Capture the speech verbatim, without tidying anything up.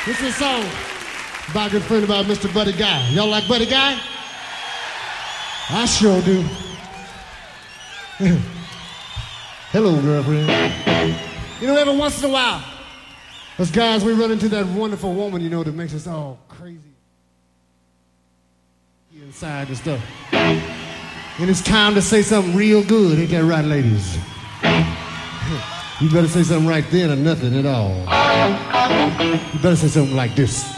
This is a song by a good friend about Mister Buddy Guy. Y'all like Buddy Guy? I sure do. Hello, girlfriend. You know, every once in a while, us guys, we run into that wonderful woman, you know, that makes us all crazy inside and stuff. And it's time to say something real good. Ain't that right, ladies? You better say something right then or nothing at all. You better say something like this.